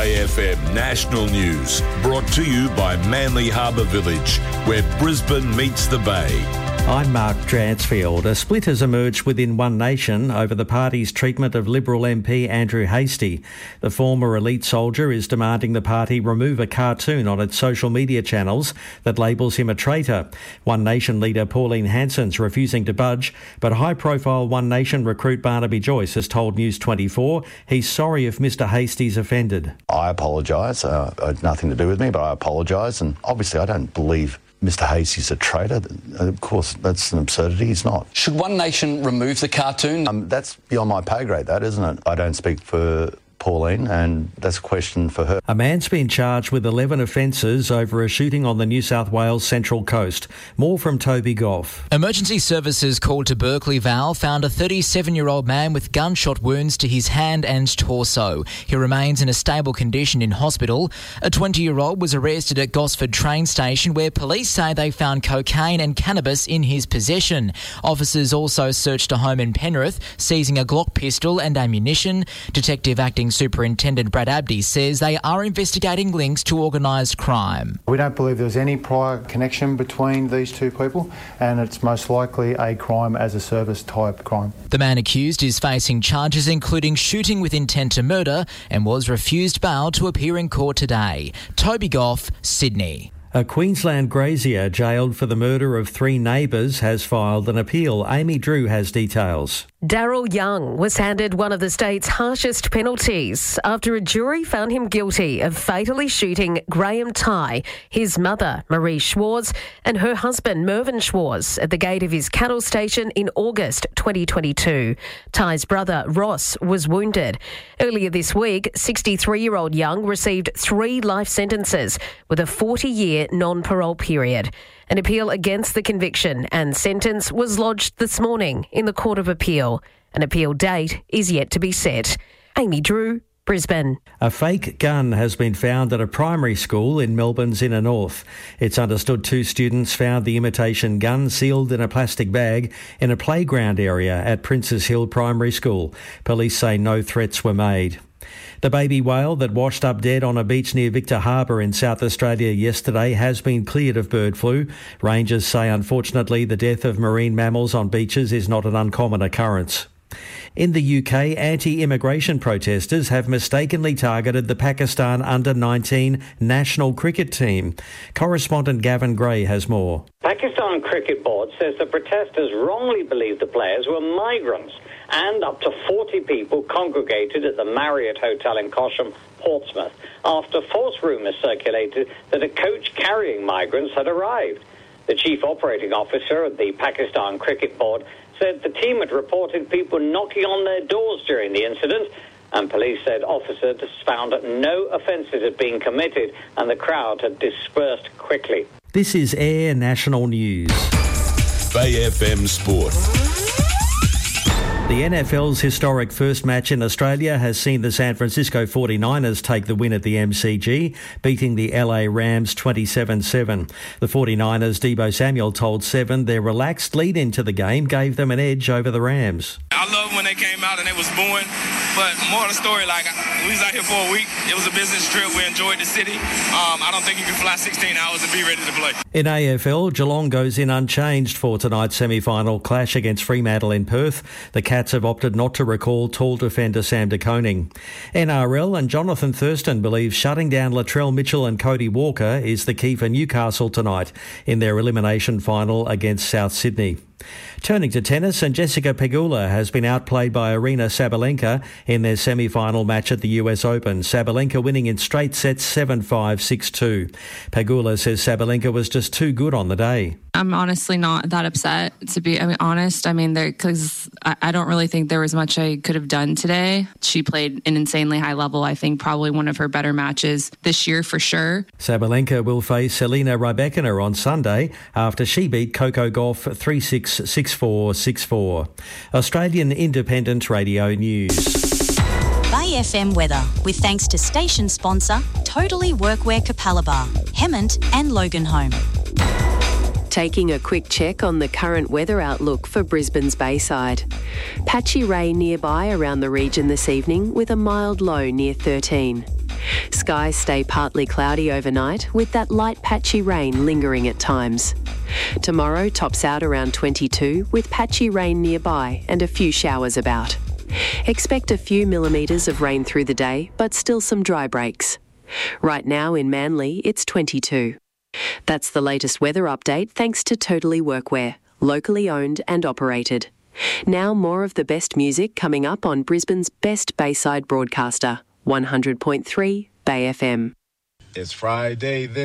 Bay FM National News, brought to you by Manly Harbour Village, where Brisbane meets the Bay. I'm Mark Dransfield. A split has emerged within One Nation over the party's treatment of Liberal MP Andrew Hastie. The former elite soldier is demanding the party remove a cartoon on its social media channels that labels him a traitor. One Nation leader Pauline Hanson's refusing to budge, but high-profile One Nation recruit Barnaby Joyce has told News 24 he's sorry if Mr Hastie's offended. I apologise. It had nothing to do with me, but I apologise, and obviously I don't believe Mr Hastie's a traitor. Of course, that's an absurdity. He's not. Should One Nation remove the cartoon? That's beyond my pay grade, that, isn't it? I don't speak for Pauline, and that's a question for her. A man's been charged with 11 offences over a shooting on the New South Wales Central Coast. More from Toby Goff. Emergency services called to Berkeley Val found a 37-year-old man with gunshot wounds to his hand and torso. He remains in a stable condition in hospital. A 20-year-old was arrested at Gosford train station, where police say they found cocaine and cannabis in his possession. Officers also searched a home in Penrith, seizing a Glock pistol and ammunition. Detective Acting Superintendent Brad Abdi says they are investigating links to organised crime. We don't believe there's any prior connection between these two people, and it's most likely a crime as a service type crime. The man accused is facing charges including shooting with intent to murder and was refused bail to appear in court today. Toby Goff, Sydney. A Queensland grazier jailed for the murder of 3 neighbours has filed an appeal. Amy Drew has details. Daryl Young was handed one of the state's harshest penalties after a jury found him guilty of fatally shooting Graham Tighe, his mother Marie Schwartz and her husband Mervyn Schwartz at the gate of his cattle station in August 2022. Tighe's brother Ross was wounded. Earlier this week, 63-year-old Young received 3 life sentences with a 40-year non-parole period. An appeal against the conviction and sentence was lodged this morning in the Court of Appeal. An appeal date is yet to be set. Amy Drew, Brisbane. A fake gun has been found at a primary school in Melbourne's inner north. It's understood 2 students found the imitation gun sealed in a plastic bag in a playground area at Princes Hill Primary School. Police say no threats were made. The baby whale that washed up dead on a beach near Victor Harbour in South Australia yesterday has been cleared of bird flu. Rangers say, unfortunately, the death of marine mammals on beaches is not an uncommon occurrence. In the UK, anti-immigration protesters have mistakenly targeted the Pakistan under-19 national cricket team. Correspondent Gavin Gray has more. Pakistan Cricket Board says the protesters wrongly believed the players were migrants, and up to 40 people congregated at the Marriott Hotel in Cosham, Portsmouth, after false rumours circulated that a coach carrying migrants had arrived. The chief operating officer of the Pakistan Cricket Board said the team had reported people knocking on their doors during the incident, and police said officers found that no offences had been committed and the crowd had dispersed quickly. This is Air National News. Bay FM Sport. The NFL's historic first match in Australia has seen the San Francisco 49ers take the win at the MCG, beating the LA Rams 27-7. The 49ers' Deebo Samuel told Seven their relaxed lead into the game gave them an edge over the Rams. I love when they came out and they was booing, but more of the story, we was out here for a week. It was a business trip. We enjoyed the city. I don't think you can fly 16 hours and be ready to play. In AFL, Geelong goes in unchanged for tonight's semi-final clash against Fremantle in Perth. The Cats have opted not to recall tall defender Sam De Koning. NRL and Jonathan Thurston believes shutting down Latrell Mitchell and Cody Walker is the key for Newcastle tonight in their elimination final against South Sydney. Turning to tennis, and Jessica Pegula has been outplayed by Aryna Sabalenka in their semi-final match at the US Open. Sabalenka winning in straight sets 7-5, 6-2. Pegula says Sabalenka was just too good on the day. I'm honestly not that upset, to be honest. Because I don't really think there was much I could have done today. She played an insanely high level. I think probably one of her better matches this year for sure. Sabalenka will face Selena Rybakina on Sunday after she beat Coco Gauff 3-6, 6-4, 6-4. Australian Independent Radio News. Bay FM weather, with thanks to station sponsor Totally Workwear Capalaba, Hemmant and Loganholme. Taking a quick check on the current weather outlook for Brisbane's Bayside. Patchy rain nearby around the region this evening with a mild low near 13. Skies stay partly cloudy overnight with that light patchy rain lingering at times. Tomorrow tops out around 22 with patchy rain nearby and a few showers about. Expect a few millimetres of rain through the day, but still some dry breaks. Right now in Manly, it's 22. That's the latest weather update thanks to Totally Workwear, locally owned and operated. Now more of the best music coming up on Brisbane's best Bayside broadcaster, 100.3 Bay FM. It's Friday then.